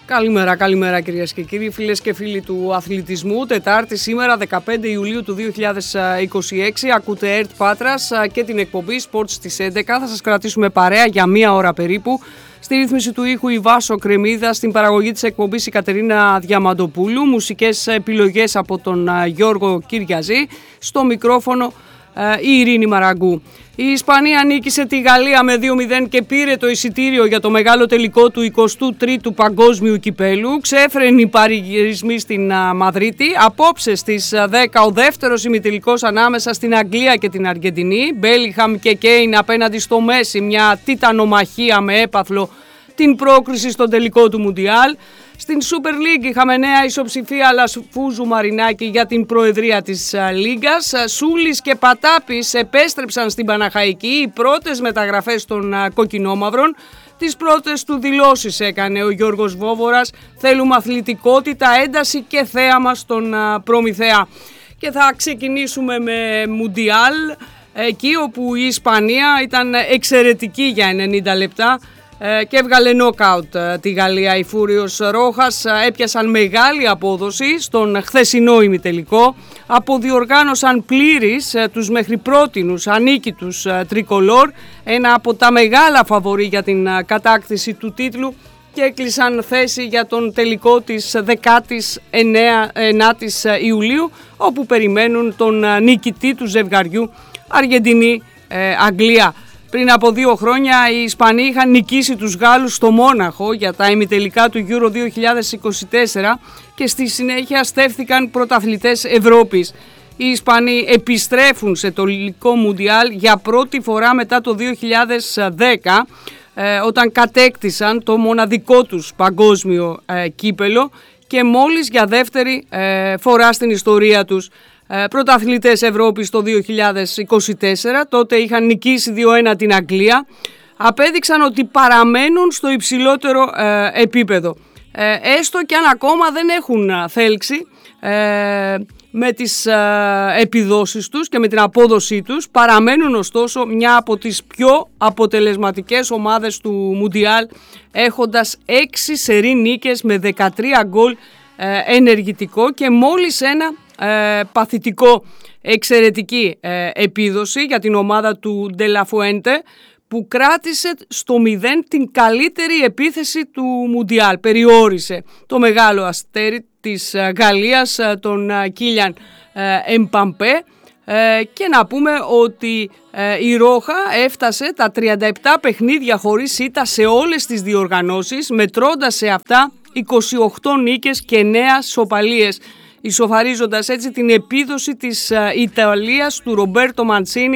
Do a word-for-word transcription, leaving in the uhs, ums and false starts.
Καλημέρα, καλημέρα κυρίες και κύριοι, φίλες και φίλοι του αθλητισμού. Τετάρτη σήμερα, δεκαπέντε Ιουλίου του δύο χιλιάδες είκοσι έξι. Ακούτε ΕΡΤ Πάτρας και την εκπομπή Sports στις έντεκα. Θα σας κρατήσουμε παρέα για μία ώρα περίπου. Στη ρύθμιση του ήχου η Βάσο Κρεμίδα, στην παραγωγή της εκπομπής η Κατερίνα Διαμαντοπούλου. Μουσικές επιλογές από τον Γιώργο Κυριαζή. Στο μικρόφωνο η Ειρήνη Μαραγκού. Η Ισπανία νίκησε τη Γαλλία με δύο μηδέν και πήρε το εισιτήριο για το μεγάλο τελικό του εικοστού τρίτου Παγκόσμιου Κυπέλου. Ξέφρενοι παρηγυρισμοί στην Μαδρίτη. Απόψε στις δέκα ο δεύτερος ημιτελικός ανάμεσα στην Αγγλία και την Αργεντινή. Μπέλιγχαμ και Κέιν απέναντι στο Μέση, μια τιτανομαχία με έπαθλο την πρόκριση στον τελικό του Μουντιάλ. Στην Super League είχαμε νέα ισοψηφία Λασφούζου Μαρινάκη για την προεδρία της Λίγκας. Σούλης και Πατάπης επέστρεψαν στην Παναχαϊκή, οι πρώτες μεταγραφές των κοκκινόμαυρων. Τις πρώτες του δηλώσεις έκανε ο Γιώργος Βόβορας. Θέλουμε αθλητικότητα, ένταση και θέαμα στον Προμηθέα. Και θα ξεκινήσουμε με Μουντιάλ, εκεί όπου η Ισπανία ήταν εξαιρετική για ενενήντα λεπτά και έβγαλε νόκαουτ τη Γαλλία. Οι Φούριος Ρόχας έπιασαν μεγάλη απόδοση στον χθεσινό ημιτελικό, αποδιοργάνωσαν πλήρης τους μέχρι πρότινους ανίκητους τρικολόρ, ένα από τα μεγάλα φαβορί για την κατάκτηση του τίτλου, και έκλεισαν θέση για τον τελικό της δεκάτης ενάτης Ιουλίου, όπου περιμένουν τον νικητή του ζευγαριού Αργεντινή-Αγγλία. Πριν από δύο χρόνια οι Ισπανοί είχαν νικήσει τους Γάλλους στο Μόναχο για τα ημιτελικά του Euro δύο χιλιάδες είκοσι τέσσερα και στη συνέχεια στέφθηκαν πρωταθλητές Ευρώπης. Οι Ισπανοί επιστρέφουν σε το τελικό Μουντιάλ για πρώτη φορά μετά το δύο χιλιάδες δέκα, ε, όταν κατέκτησαν το μοναδικό τους παγκόσμιο ε, κύπελο, και μόλις για δεύτερη ε, φορά στην ιστορία τους πρωταθλητές Ευρώπης το δύο χιλιάδες είκοσι τέσσερα. Τότε είχαν νικήσει δύο ένα την Αγγλία. Απέδειξαν ότι παραμένουν στο υψηλότερο ε, επίπεδο, ε, έστω και αν ακόμα δεν έχουν θέλξει ε, με τις ε, επιδόσεις τους και με την απόδοσή τους. Παραμένουν ωστόσο μια από τις πιο αποτελεσματικές ομάδες του Μουντιάλ, έχοντας έξι σερί νίκες με δεκατρία γκολ ε, ενεργητικό και μόλις ένα Ε, παθητικό. Εξαιρετική ε, επίδοση για την ομάδα του Ντελαφουέντε, που κράτησε στο μηδέν την καλύτερη επίθεση του Μουντιάλ. Περιόρισε το μεγάλο αστέρι της ε, Γαλλίας, ε, τον ε, Κίλιαν ε, Εμπαμπέ, ε, και να πούμε ότι ε, η Ρόχα έφτασε τα τριάντα επτά παιχνίδια χωρίς ήττα σε όλες τις διοργανώσεις, μετρώντας σε αυτά είκοσι οκτώ νίκες και εννέα σοπαλίες, ισοφαρίζοντας έτσι την επίδοση της Ιταλίας του Ρομπέρτο Μαντσίνι